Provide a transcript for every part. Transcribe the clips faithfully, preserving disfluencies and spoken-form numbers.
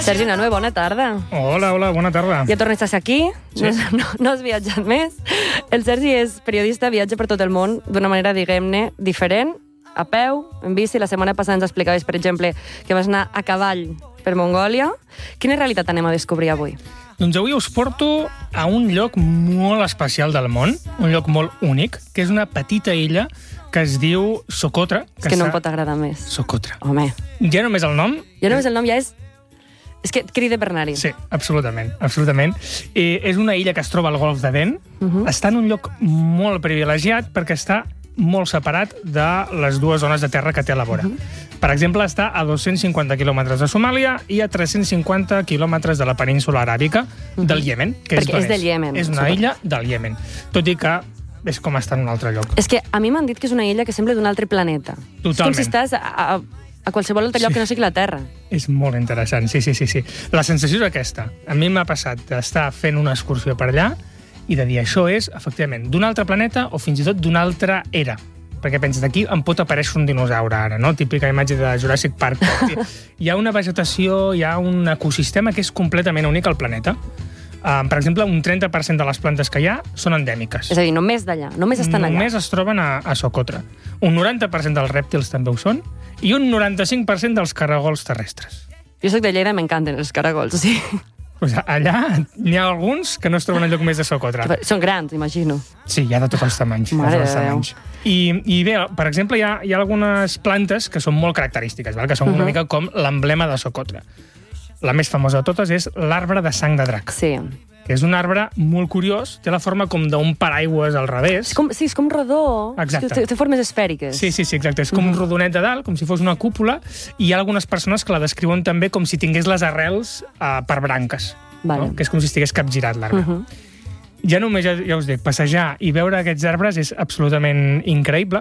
Sergi Nanue, bona tarda. Hola, hola, bona tarda. Ja tornes a ser aquí, Sí. no, no, no has viatjat més. El Sergi és periodista, viatja per tot el món d'una manera, diguem-ne, diferent, a peu, en bici. La setmana passada ens explicaves, per exemple, que vas anar a cavall per Mongòlia. Quina realitat anem a descobrir avui? Doncs avui us porto a un lloc molt especial del món, un lloc molt únic, que és una petita illa que es diu Socotra. És que no em pot agradar més. Socotra. Home, Ja només el nom... ja només el nom ja és... És que crida per anar-hi. Sí, absolutament, absolutament. Eh, és una illa que es troba al Golf d'Aden. Uh -huh. Està en un lloc molt privilegiat perquè està molt separat de les dues zones de terra que té a la vora. Uh -huh. Per exemple, està a dos-cents cinquanta quilòmetres de Somàlia i a tres-cents cinquanta quilòmetres de la península aràbica uh -huh. del Iemen. Que perquè és, és del Iemen. És una super. illa del Iemen. Tot i que és com estar en un altre lloc. És que a mi m'han dit que és una illa que sembla d'un altre planeta. Totalment. És com si estàs a, a, a qualsevol altre lloc Sí. que no sigui la Terra. És molt interessant, sí, sí, sí, sí. La sensació és aquesta. A mi m'ha passat d'estar fent una excursió per allà i de dir això és, efectivament, d'un altre planeta o fins i tot d'una altra era. Perquè penses, aquí em pot aparèixer un dinosaure ara, no? Típica imatge de Jurassic Park. Hi ha una vegetació, hi ha un ecosistema que és completament únic al planeta. Uh, per exemple, un trenta per cent de les plantes que hi ha són endèmiques. És a dir, només d'allà, només estan allà. Només es troben a, a Socotra. Un noranta per cent dels rèptils també ho són i un noranta-cinc per cent dels caragols terrestres. Jo soc de Lleida, m'encanten els caragols, sí. Pues allà n'hi ha alguns que no es troben enlloc més de Socotra. Són grans, imagino. Sí, hi ha de tots els tamanys. Mare tots els de Déu. tamanys. I, I bé, per exemple, hi ha, hi ha algunes plantes que són molt característiques, val? Que són uh -huh. una mica com l'emblema de Socotra. La més famosa de totes és l'arbre de sang de drac, Sí. que és un arbre molt curiós, té la forma com d'un paraigües al revés. És com, sí, és com rodó. Exacte. És que té, té formes esfèriques. Sí, sí, sí, exacte. És com un rodonet de dalt, com si fos una cúpula, i hi ha algunes persones que la descriuen també com si tingués les arrels uh, per branques, Vale. no? Que és com si estigués capgirat l'arbre. Uh -huh. Ja només, ja, ja us dic, passejar i veure aquests arbres és absolutament increïble.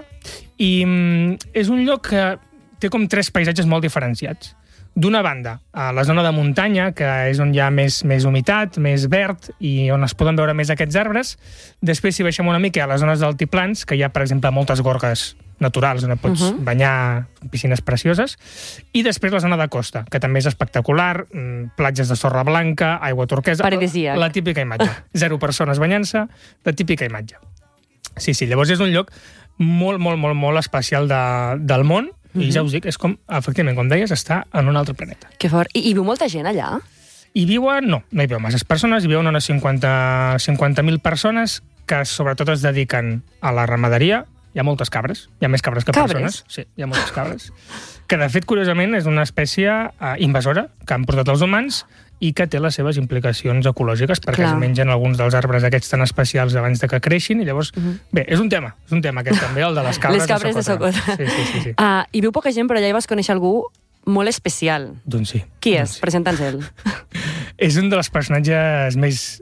I mm, és un lloc que té com tres paisatges molt diferenciats. D'una banda, a la zona de muntanya, que és on hi ha més, més humitat, més verd, i on es poden veure més aquests arbres. Després, si baixem una mica a les zones d'altiplans, que hi ha, per exemple, moltes gorgues naturals, on pots uh -huh. banyar, piscines precioses. I després la zona de costa, que també és espectacular, platges de sorra blanca, aigua turquesa... Paradisíac. La típica imatge. Zero persones banyant-se, la típica imatge. Sí, sí, llavors és un lloc molt, molt, molt, molt especial de, del món, i ja us dic, és com, efectivament, com deies, està en un altre planeta. Que fort. I, I viu molta gent allà? Hi viuen, no, no hi viuen masses persones, hi viuen unes cinquanta mil persones que sobretot es dediquen a la ramaderia. Hi ha moltes cabres, hi ha més cabres que Cabres? persones. Sí, hi ha moltes cabres. Que, de fet, curiosament, és una espècie uh, invasora que han portat els humans i que té les seves implicacions ecològiques perquè Clar. es mengen alguns dels arbres aquests tan especials abans de que creixin i llavors... Uh -huh. Bé, és un tema, és un tema aquest també, el de les cabres, Les cabres de Socotra. Sí, sí, sí. sí. Uh, hi viu poca gent, però allà hi vas conèixer algú molt especial. Doncs sí. Qui doncs és? sí. Presenta'ns ell. És un dels personatges més